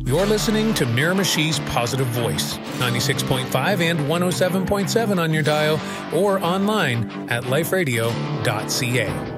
You're listening to Miramichi's Positive Voice, 96.5 and 107.7 on your dial or online at liferadio.ca.